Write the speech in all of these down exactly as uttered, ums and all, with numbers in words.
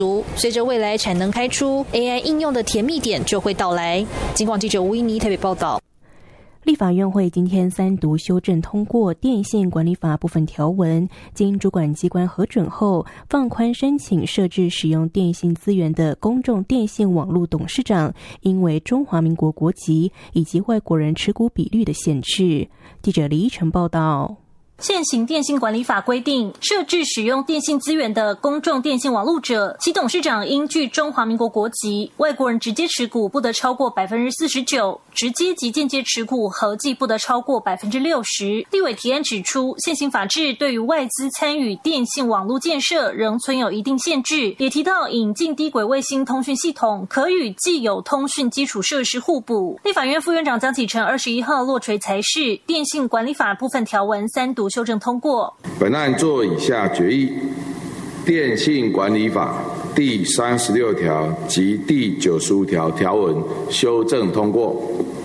随着未来产能开出 ，A I 应用的甜蜜点就会到来。警广记者吴依妮台北报道。 立法院会今天三读修正通过电信管理法部分条文，经主管机关核准后，放宽申请设置使用电信资源的公众电信网络董事长因为中华民国国籍以及外国人持股比率的限制。记者李依晨报道。 现行电信管理法规定，设置使用电信资源的公众电信网路者，其董事长应具中华民国国籍，外国人直接持股不得超过百分之四十九，直接及间接持股合计不得超过百分之六十。立委提案指出，现行法制对于外资参与电信网络建设仍存有一定限制，也提到引进低轨卫星通讯系统，可与既有通讯基础设施互补。立法院副院长江启臣二十一号落锤裁示，电信管理法部分条文三读修正通过。 本案作以下决议：电信管理法第三十六条及第九十五条条文修正通过。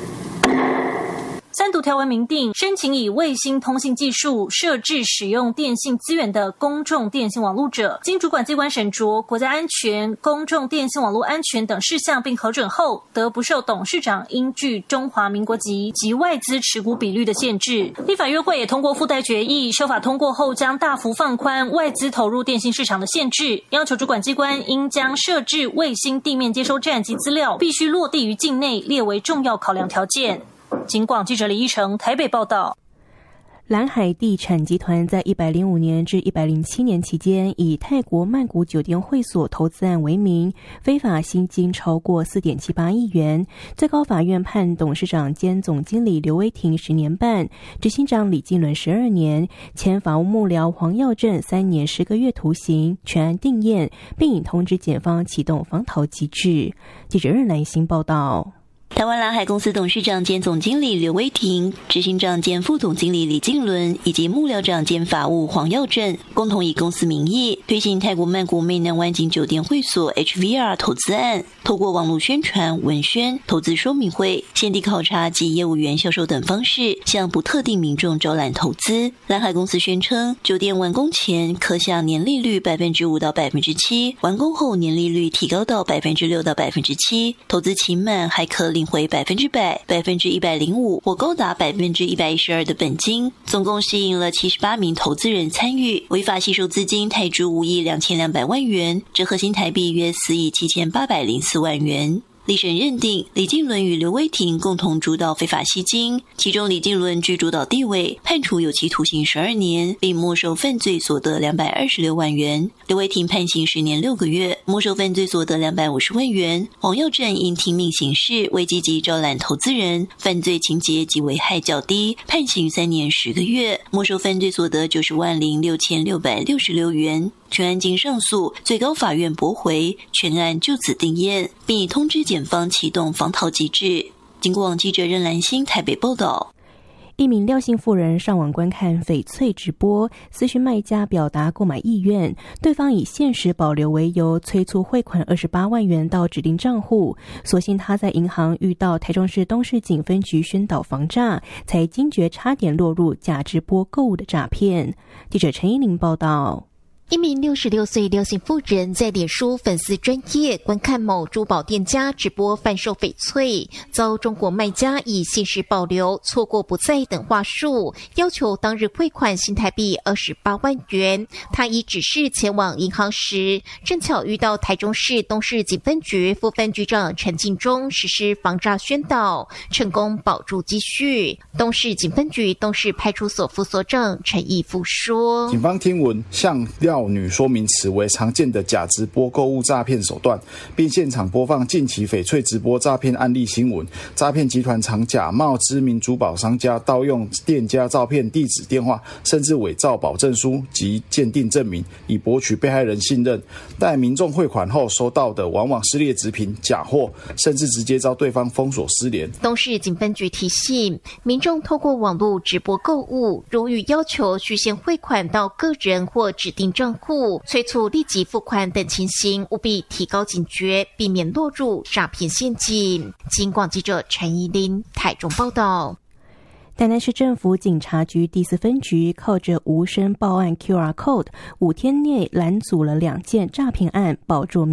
三读条文明定，申请以卫星通信技术设置使用电信资源的公众电信网路者，经主管机关审酌国家安全、公众电信网络安全等事项并核准后，得不受董事长应具中华民国籍及外资持股比率的限制。立法院会也通过附带决议，修法通过后将大幅放宽外资投入电信市场的限制，要求主管机关应将设置卫星地面接收站及资料必须落地于境内列为重要考量条件。警广记者李依成台北报道。 蓝海地产集团在一百零五年至一百零七年期间，以泰国曼谷酒店会所投资案为名，非法吸金超过 四点七八亿元。最高法院判董事长兼总经理刘威霆十年半，执行长李进伦十二年，前法务幕僚黄耀正三年十个月徒刑，全案定验，并已通知检方启动防逃机制。记者任兰欣报道。 台湾蓝海公司董事长兼总经理刘威霆、执行长兼副总经理李进伦以及幕僚长兼法务黄耀正，共同以公司名义推行泰国曼谷湄南湾景酒店会所 H V R 投资案，透过网络宣传、文宣、投资说明会、现地考察及业务员销售等方式，向不特定民众招揽投资。蓝海公司宣称，酒店完工前可享年利率百分之五到百分之七，完工后年利率提高到百分之六到百分之七，投资期满还可领回百分之百、百分之一百零五或高达百分之一百一十二的本金，总共吸引了七十八名投资人参与，违法吸收资金泰铢五亿两千两百万元，折合新台币约四亿七千八百零四万元。立审认定李进伦与刘威霆共同主导非法吸金，其中李进伦居主导地位，判处有期徒刑十二年，并没收犯罪所得两百二十六万元。刘威霆判刑十年六个月，没收犯罪所得两百五十万元。黄耀正因听命行事，未积极招揽投资人，犯罪情节及危害较低，判刑三年十个月，没收犯罪所得九十万零六千六百六十六元。全案经上诉，最高法院驳回，全案就此定验，并已通知检方启动防逃机制。经过网记者任兰欣台北报道。 一名廖姓妇人上网观看翡翠直播，私讯卖家表达购买意愿，对方以限时保留为由催促汇款二十八万元到指定账户，所幸他在银行遇到台中市东势警分局宣导防诈，才惊觉差点落入假直播购物的诈骗。记者陈依玲报道。 一名六十六岁廖姓妇人在脸书粉丝专页观看某珠宝店家直播贩售翡翠，遭中国卖家以限时保留、错过不再等话术，要求当日汇款新台币二十八万元。他已指示前往银行时，正巧遇到台中市东势警分局副分局长陈进忠实施防诈宣导，成功保住积蓄。东势警分局东势派出所副所长陈义夫说：“ 警方听闻向廖女说明此为常见的假直播购物诈骗手段，并现场播放近期翡翠直播诈骗案例新闻。诈骗集团常假冒知名珠宝商家，盗用店家照片、地址、电话，甚至伪造保证书及鉴定证明，以博取被害人信任。待民众汇款后收到的往往是劣质品、假货，甚至直接遭对方封锁失联。 东势警分局提醒民众，透过网络直播购物，如遇要求需先汇款到个人或指定账户，催促立即付款等情形，务必提高警觉，避免落入诈骗陷阱。警广记者陈怡琳台中报道。 台南市政府警察局第四分局靠着无声报案 Q R code， 五天内拦阻了两件诈骗案，保住